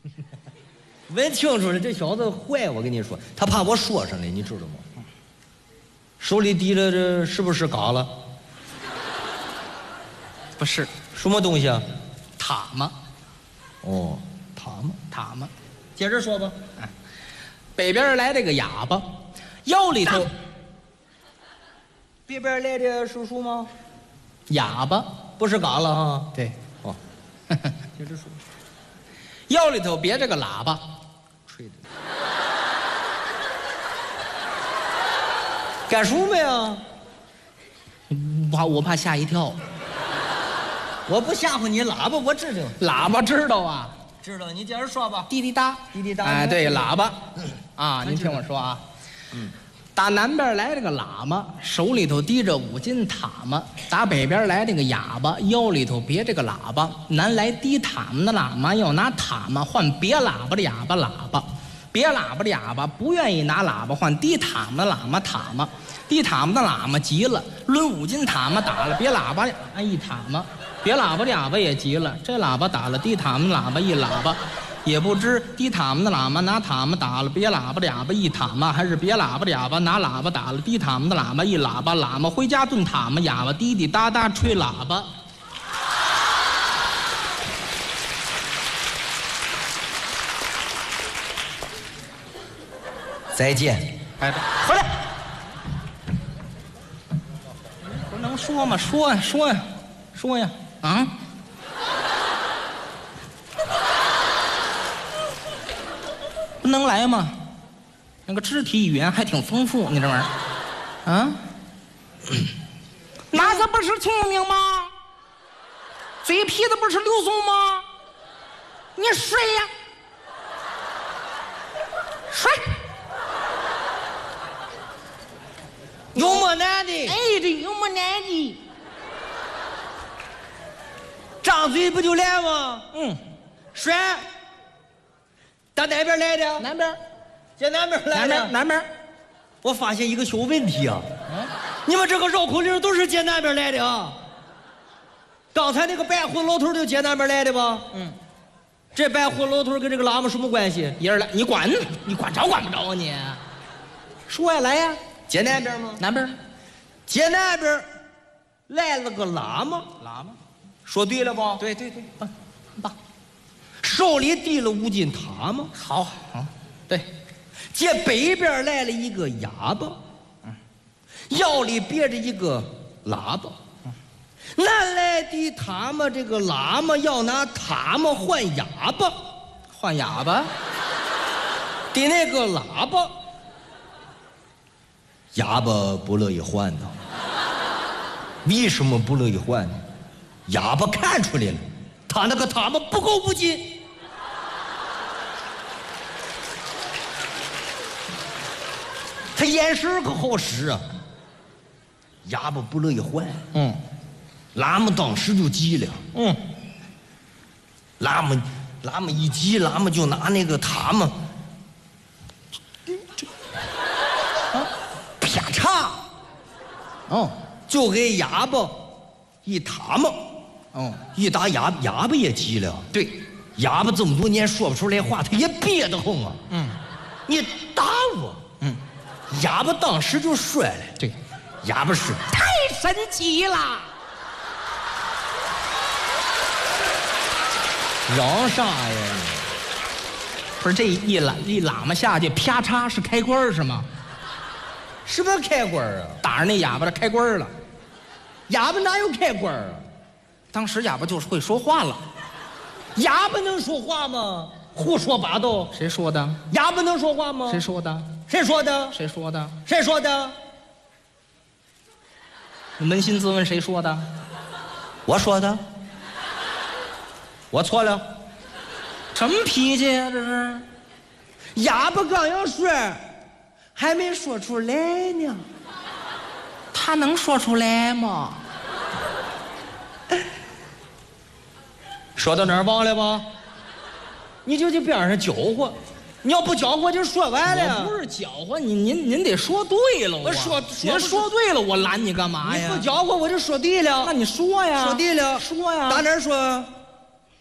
问清楚了，这小子坏，我跟你说，他怕我说上来，你知道吗？手里提着这是不是嘎了？ 不是， 什么东西啊？ 塔嘛。 哦，塔嘛。接着说吧。 北边来这个哑巴，腰里头。 北边来的叔叔吗？ 哑巴不是嘎了哈？ 对。 哦，接着说。 腰里头别着个喇叭， 吹的。干什么呀？ 我怕吓一跳。 我不吓唬你，喇叭我知道。 喇叭知道啊？ 知道，你接着说吧。 滴滴答， 滴滴答。 哎，对，喇叭。啊，您听我说啊。打南边来这个喇嘛，手里头提着5斤塔嘛；打北边来这个哑巴，腰里头别这个喇叭。南来提塔嘛的喇嘛要拿塔嘛换别喇叭的哑巴喇叭，别喇叭的哑巴不愿意拿喇叭换提塔嘛的喇嘛塔嘛。提塔嘛的喇嘛急了，抡5斤塔嘛打了别喇叭一塔嘛。别喇叭的哑巴也急了，这喇叭打了提塔嘛的喇叭一喇叭。也不知提塔嘛的喇嘛拿塔嘛打了别喇叭的哑巴一塔嘛，还是别喇叭的哑巴拿喇叭打了提塔嘛的喇嘛一喇叭。喇嘛回家炖塔嘛，哑巴滴滴答答吹喇叭。 再见。 拜拜，回来。不能说吗？说呀，啊！不能来吗？那个肢体语言还挺丰富，你这玩意儿，啊？脑子不是聪明吗？嘴皮子不是溜松吗？你睡呀，睡。 有么难的？ 哎，这有么难的？ 张嘴不就来吗？睡。打哪边来的？ 南边。 在南边来的。 南边。 我发现一个小问题啊，你们这个绕口令都是接南边来的啊。刚才那个白胡老头就接南边来的吧？这白胡老头跟这个喇嘛什么关系？ 一人来，你管着管不着啊你？说呀，来呀。 接南边吗？ 南边。 接南边来了个喇嘛。说对了吧？ 对，棒。 手里提了5斤塔嘛。 好，对。 接北边来了一个哑巴，腰里别着一个喇叭。南来的塔嘛，这个喇嘛要拿塔嘛换哑巴， 换哑巴的那个喇叭，哑巴不乐意换呢。为什么不乐意换呢？哑巴看出来了，他那个塔嘛不够5斤。他眼神可好使啊，哑巴不乐意换。喇嘛当时就急了。喇嘛一急，喇嘛就拿那个塔嘛，啪嚓，就给哑巴一塔嘛。一打哑巴也急了。 对， 哑巴这么多年说不出来话，他也憋得慌啊。你打我。哑巴当时就摔了。 对， 哑巴是太神奇了。 嚷啥呀？ 不是这一喇嘛下去，啪嚓是开关是吗？ 什么开关啊？ 打着那哑巴的开关了。 哑巴哪有开关啊？ 当时哑巴就是会说话了。 哑巴能说话吗？胡说八道！ 谁说的？ 哑巴能说话吗？ 谁说的？ 谁说的？ 谁说的？ 谁说的？ 你扪心自问，谁说的？ 我说的。我错了。 什么脾气呀？这是。 哑巴刚要说，还没说出来呢。 他能说出来吗？ 说到哪儿忘了吧？你就边上搅和，你要不搅和就说完了。 我不是搅和，您得说对了。您说对了，我拦你干嘛呀？ 你不搅和我就说对了。 那你说呀。 说对了。 说呀。 打哪儿说？